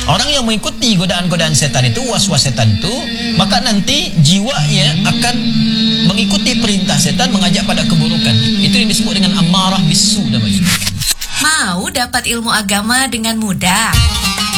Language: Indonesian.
Orang yang mengikuti godaan-godaan setan itu, was-was setan itu, maka nanti jiwanya akan mengikuti perintah setan, mengajak pada keburukan. Itu yang disebut dengan amarah bisu namanya. Mau dapat ilmu agama dengan mudah?